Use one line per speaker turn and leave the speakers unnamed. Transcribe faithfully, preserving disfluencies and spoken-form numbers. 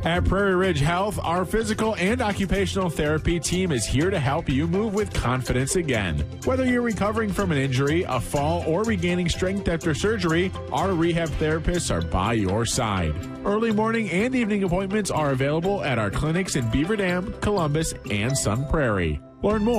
At Prairie Ridge Health, our physical and occupational therapy team is here to help you move with confidence again. Whether you're recovering from an injury, a fall, or regaining strength after surgery, our rehab therapists are by your side. Early morning and evening appointments are available at our clinics in Beaver Dam, Columbus, and Sun Prairie. Learn more